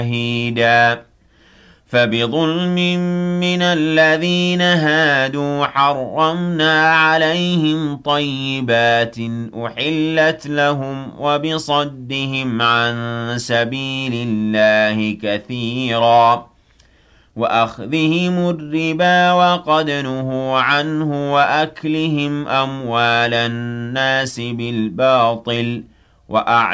شهيدا فبظلم من الذين هادوا حرمنا عليهم طيبات أحلت لهم وبصدهم عن سبيل الله كثيرا وأخذهم الربا وقد نهوا عنه وأكلهم أموال الناس بالباطل